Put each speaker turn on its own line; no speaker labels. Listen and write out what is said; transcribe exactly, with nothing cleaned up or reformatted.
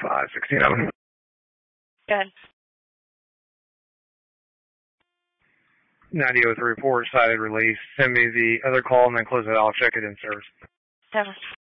five sixteen oh.
Good.
ninety oh three report, cited release. Send me the other call and then close it. I'll check it in service.
Seven.